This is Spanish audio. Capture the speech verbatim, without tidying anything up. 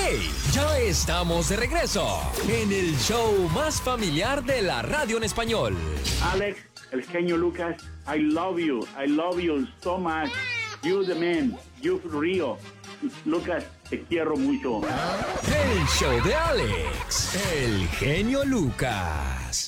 ¡Hey! Ya estamos de regreso en el show más familiar de la radio en español. Alex, el genio Lucas, I love you, I love you so much. You the man, you Rio. Lucas, te quiero mucho. El show de Alex, el genio Lucas.